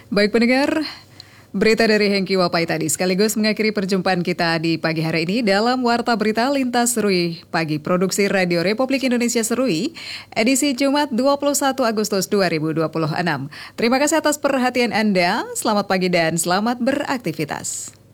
Baik pendengar, berita dari Hengki Wapai tadi sekaligus mengakhiri perjumpaan kita di pagi hari ini dalam Warta Berita Lintas Serui Pagi Produksi Radio Republik Indonesia Serui, edisi Jumat 21 Agustus 2026. Terima kasih atas perhatian Anda, selamat pagi dan selamat beraktivitas.